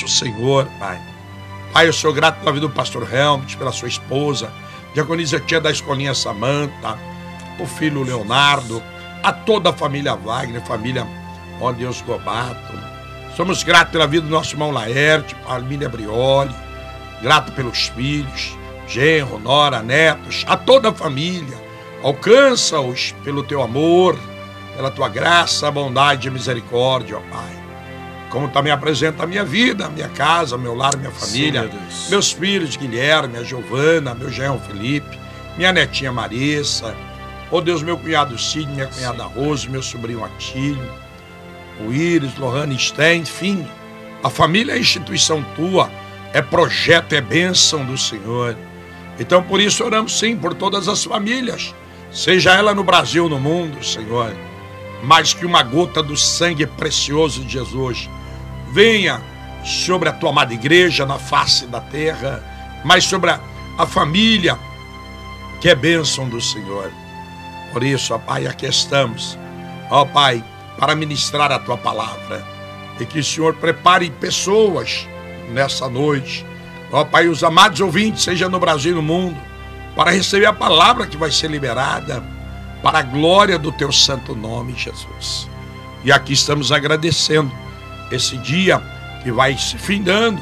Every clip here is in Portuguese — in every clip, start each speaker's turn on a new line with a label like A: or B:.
A: nosso Senhor, Pai. Pai, eu sou grato pela vida do pastor Helmut, pela sua esposa, diaconisa tia da escolinha Samanta, o filho Leonardo, a toda a família Wagner, família, ó Deus, Gobato. Somos gratos pela vida do nosso irmão Laerte, família Brioli, grato pelos filhos, genro, nora, netos, a toda a família. Alcança-os pelo teu amor, pela tua graça, bondade e misericórdia, ó Pai. Como também apresenta a minha vida, a minha casa, meu lar, minha família, sim, meus filhos, Guilherme, a Giovana, meu genro Felipe, minha netinha Marissa, ó Deus, meu cunhado Cid, minha cunhada Rose, meu sobrinho Atílio, o Íris, Lohane, Sten, enfim, a família é instituição tua, é projeto, é bênção do Senhor. Então por isso oramos sim por todas as famílias, seja ela no Brasil ou no mundo, Senhor. Mais que uma gota do sangue precioso de Jesus venha sobre a tua amada igreja na face da terra, mas sobre a família que é bênção do Senhor. Por isso, ó Pai, aqui estamos, ó Pai, para ministrar a tua palavra, e que o Senhor prepare pessoas nessa noite, ó Pai, os amados ouvintes, seja no Brasil e no mundo, para receber a palavra que vai ser liberada para a glória do teu santo nome, Jesus. E aqui estamos agradecendo esse dia que vai se findando,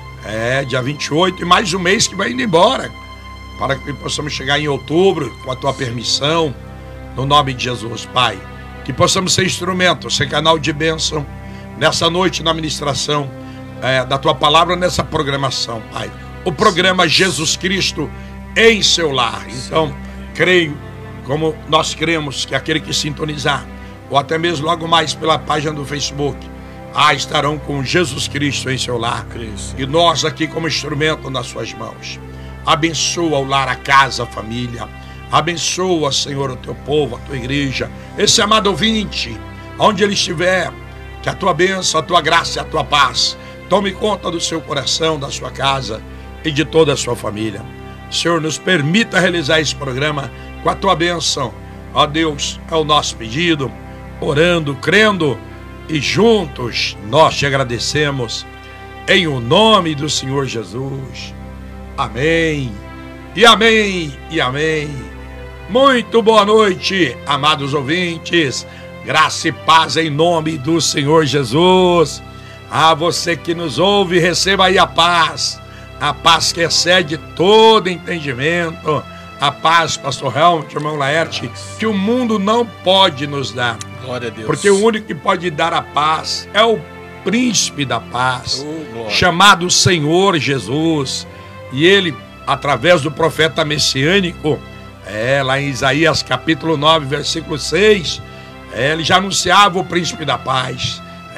A: dia 28, e mais um mês que vai indo embora, para que possamos chegar em outubro com a tua permissão, no nome de Jesus, Pai. Que possamos ser instrumento, ser canal de bênção nessa noite na ministração da tua palavra, nessa programação, Pai. O programa Jesus Cristo em seu lar. Então, creio, como nós cremos, que aquele que sintonizar, ou até mesmo logo mais pela página do Facebook, estarão com Jesus Cristo em seu lar. Cristo. E nós aqui como instrumento nas suas mãos. Abençoa o lar, a casa, a família. Abençoa, Senhor, o teu povo, a tua igreja, esse amado ouvinte, onde ele estiver, que a tua bênção, a tua graça e a tua paz tome conta do seu coração, da sua casa e de toda a sua família. Senhor, nos permita realizar esse programa com a tua bênção. Ó Deus, é o nosso pedido, orando, crendo, e juntos nós te agradecemos, em o nome do Senhor Jesus. Amém, e amém, e amém. Muito boa noite, amados ouvintes, graça e paz em nome do Senhor Jesus. A você que nos ouve, receba aí a paz que excede todo entendimento, a paz, pastor Helmut, irmão Laerte, que o mundo não pode nos dar. Glória a Deus. Porque o único que pode dar a paz é o príncipe da paz, chamado Senhor Jesus. E ele, através do profeta messiânico, lá em Isaías capítulo 9, versículo 6, ele já anunciava o príncipe da paz.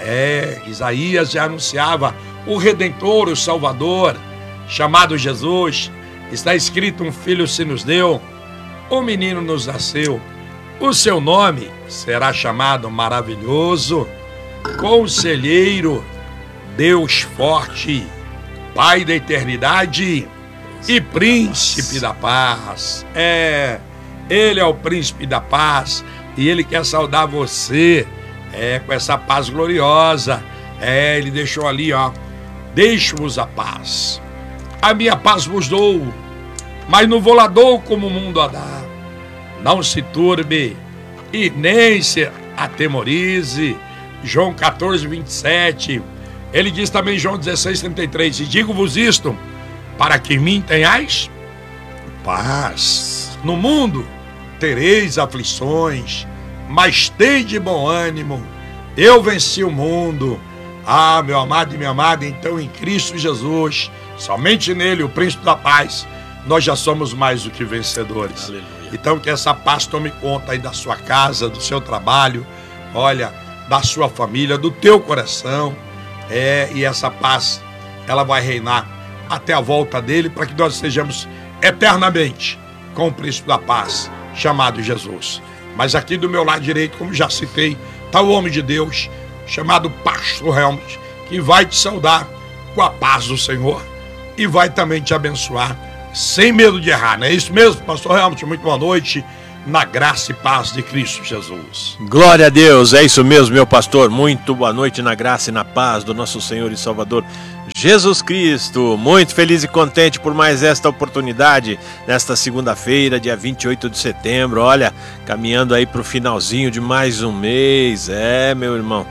A: Isaías já anunciava o Redentor, o Salvador, chamado Jesus. Está escrito: um filho se nos deu, um menino nos nasceu, o seu nome será chamado Maravilhoso, Conselheiro, Deus Forte, Pai da Eternidade e Príncipe da Paz. Ele é o Príncipe da Paz e ele quer saudar você com essa paz gloriosa. Ele deixou ali, deixo-vos a paz, a minha paz vos dou, mas não vou lá dou como o mundo a dá. Não se turbe e nem se atemorize. João 14, 27. Ele diz também em João 16, 33. E digo-vos isto, para que em mim tenhais paz. No mundo tereis aflições, mas tende bom ânimo. Eu venci o mundo. Meu amado e minha amada, então em Cristo Jesus, somente nele, o príncipe da paz, nós já somos mais do que vencedores. Aleluia. Então que essa paz tome conta aí da sua casa, do seu trabalho, olha, da sua família, do teu coração. E essa paz, ela vai reinar até a volta dele, para que nós estejamos eternamente com o príncipe da paz, chamado Jesus. Mas aqui do meu lado direito, como já citei, está o homem de Deus, chamado pastor Helmut, que vai te saudar com a paz do Senhor e vai também te abençoar sem medo de errar. Não é isso mesmo, pastor Helmut? Muito boa noite, na graça e paz de Cristo Jesus.
B: Glória a Deus, é isso mesmo, meu pastor. Muito boa noite na graça e na paz do nosso Senhor e Salvador Jesus Cristo, muito feliz e contente por mais esta oportunidade, nesta segunda-feira, dia 28 de setembro, olha, caminhando aí para o finalzinho de mais um mês, meu irmão,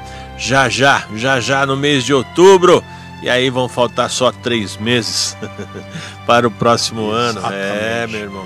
B: já no mês de outubro, e aí vão faltar só 3 meses para o próximo ano, meu irmão,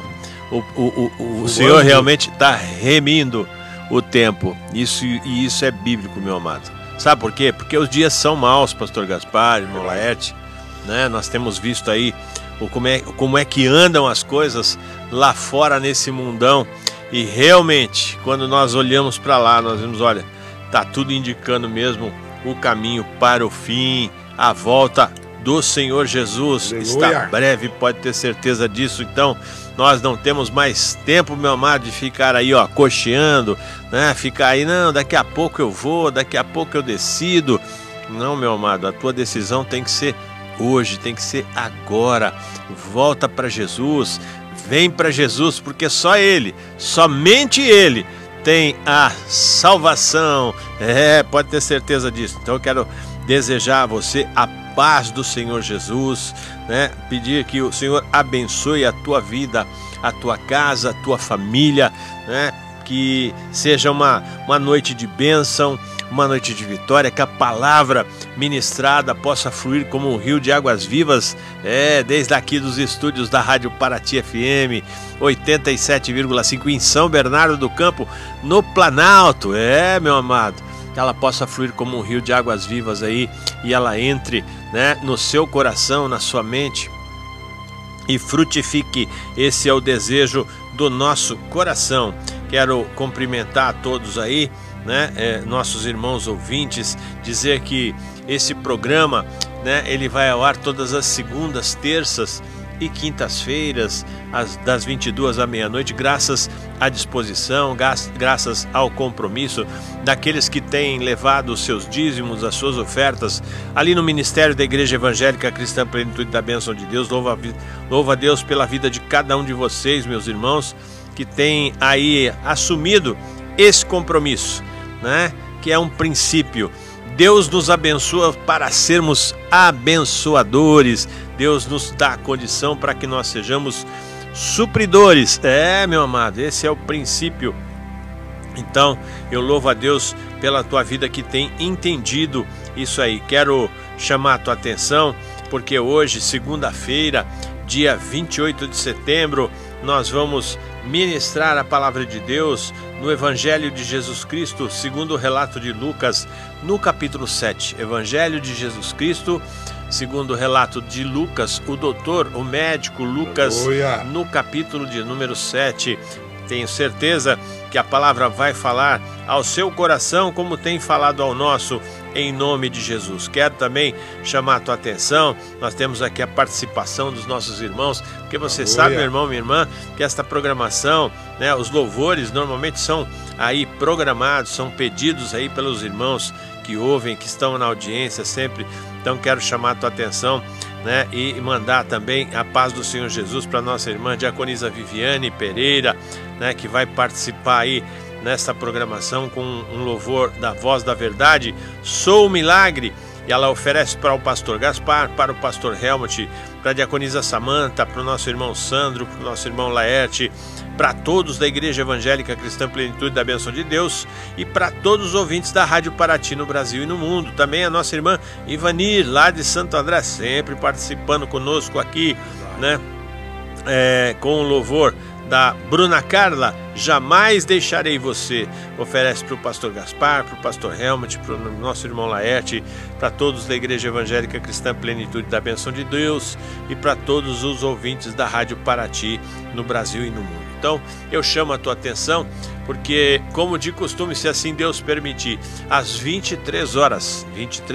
B: o Senhor realmente está remindo o tempo, isso é bíblico, meu amado. Sabe por quê? Porque os dias são maus, pastor Gaspar, irmão Laerte, né? Nós temos visto aí como é que andam as coisas lá fora nesse mundão, e realmente, quando nós olhamos para lá, nós vemos, olha, tá tudo indicando mesmo o caminho para o fim, a volta do Senhor Jesus. Aleluia. Está breve, pode ter certeza disso. Então, nós não temos mais tempo, meu amado, de ficar aí, ó, cocheando, né? Ficar aí, não, daqui a pouco eu vou, daqui a pouco eu decido. Não, meu amado, a tua decisão tem que ser hoje, tem que ser agora. Volta para Jesus, vem para Jesus, porque só Ele, somente Ele tem a salvação. Pode ter certeza disso. Então eu quero desejar a você a paz do Senhor Jesus, né? Pedir que o Senhor abençoe a tua vida, a tua casa, a tua família, né? Que seja uma noite de bênção, uma noite de vitória, que a palavra ministrada possa fluir como um rio de águas vivas, desde aqui dos estúdios da Rádio Paraty FM 87,5 em São Bernardo do Campo, no Planalto, meu amado, que ela possa fluir como um rio de águas vivas aí, e ela entre, né, no seu coração, na sua mente, e frutifique. Esse é o desejo do nosso coração. Quero cumprimentar a todos aí, né, nossos irmãos ouvintes, dizer que esse programa, né, ele vai ao ar todas as segundas, terças e quintas-feiras, das 22 à meia-noite, graças à disposição, graças ao compromisso daqueles que têm levado os seus dízimos, as suas ofertas, ali no Ministério da Igreja Evangélica Cristã Plenitude da Bênção de Deus. Louva a Deus pela vida de cada um de vocês, meus irmãos, que têm aí assumido esse compromisso, né? Que é um princípio. Deus nos abençoa para sermos abençoadores. Deus nos dá a condição para que nós sejamos supridores. Meu amado, esse é o princípio. Então, eu louvo a Deus pela tua vida que tem entendido isso aí. Quero chamar a tua atenção, porque hoje, segunda-feira, dia 28 de setembro, nós vamos ministrar a palavra de Deus no Evangelho de Jesus Cristo, segundo o relato de Lucas, no capítulo 7. Evangelho de Jesus Cristo, segundo o relato de Lucas, o médico Lucas, aleluia, no capítulo de número 7. Tenho certeza que a palavra vai falar ao seu coração como tem falado ao nosso, em nome de Jesus. Quero também chamar a tua atenção, nós temos aqui a participação dos nossos irmãos, porque você sabe, meu irmão, minha irmã, que esta programação, né, os louvores normalmente são aí programados, são pedidos aí pelos irmãos que ouvem, que estão na audiência sempre. Então quero chamar a tua atenção, né, e mandar também a paz do Senhor Jesus para nossa irmã diaconisa Viviane Pereira, né, que vai participar aí nesta programação com um louvor da Voz da Verdade, Sou o Milagre, e ela oferece para o pastor Gaspar, para o pastor Helmut, para a diaconisa Samanta, para o nosso irmão Sandro, para o nosso irmão Laerte, para todos da Igreja Evangélica Cristã Plenitude da Bênção de Deus, e para todos os ouvintes da Rádio Paraty no Brasil e no mundo. Também a nossa irmã Ivanir, lá de Santo André, sempre participando conosco aqui, né, com o louvor da Bruna Carla, Jamais Deixarei Você. Oferece para o pastor Gaspar, para o pastor Helmut, para o nosso irmão Laerte, para todos da Igreja Evangélica Cristã Plenitude da Bênção de Deus, e para todos os ouvintes da Rádio Paraty no Brasil e no mundo. Então eu chamo a tua atenção, porque, como de costume, se assim Deus permitir, às 23 horas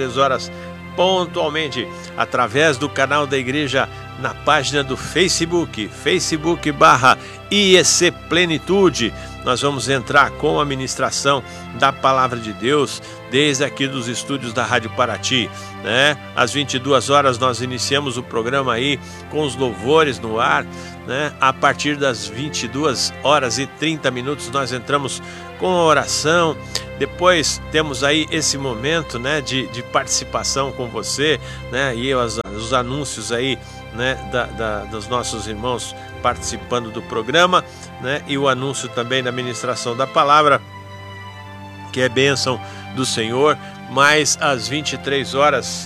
B: pontualmente, através do canal da igreja, na página do Facebook, Facebook/IEC Plenitude, nós vamos entrar com a ministração da Palavra de Deus, desde aqui dos estúdios da Rádio Paraty, né? Às 22 horas nós iniciamos o programa aí com os louvores no ar, né? A partir das 22 horas e 30 minutos nós entramos com a oração. Depois temos aí esse momento, né, de participação com você, né, e os anúncios aí, né, dos nossos irmãos participando do programa, né, e o anúncio também da ministração da palavra, que é bênção do Senhor. Mas às 23 horas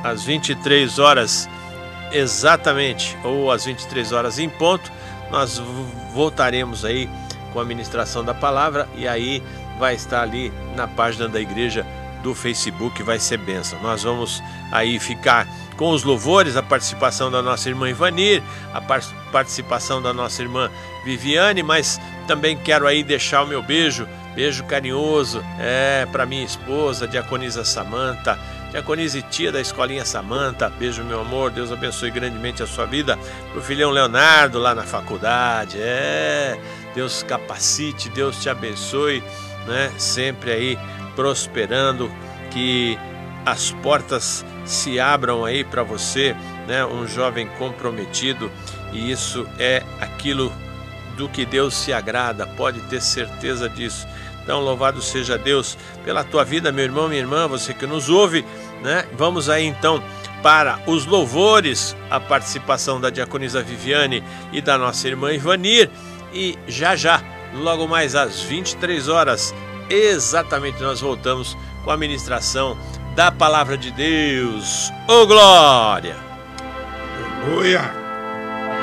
B: exatamente, ou às 23 horas em ponto, nós voltaremos aí com a ministração da palavra, e aí vai estar ali na página da igreja do Facebook, vai ser bênção. Nós vamos aí ficar com os louvores, a participação da nossa irmã Ivanir, a participação da nossa irmã Viviane, mas também quero aí deixar o meu beijo carinhoso para minha esposa, diaconisa Samanta, diaconisa e tia da Escolinha Samanta. Beijo, meu amor, Deus abençoe grandemente a sua vida. Pro filhão Leonardo lá na faculdade, Deus capacite, Deus te abençoe, né? Sempre aí prosperando, que as portas se abram aí para você, né? Um jovem comprometido, e isso é aquilo do que Deus se agrada, pode ter certeza disso. Então, louvado seja Deus pela tua vida, meu irmão, minha irmã, você que nos ouve, né? Vamos aí então para os louvores, a participação da diaconisa Viviane e da nossa irmã Ivanir, e já, logo mais às 23 horas, exatamente, nós voltamos com a ministração da Palavra de Deus. Ô glória!
A: Aleluia!